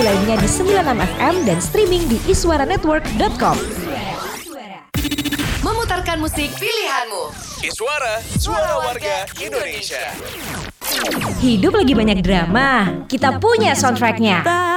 lainnya di 96 FM dan streaming di iswaranetwork.com. Memutarkan musik pilihanmu. Iswara, suara warga Indonesia. Hidup lagi banyak drama, kita punya soundtracknya.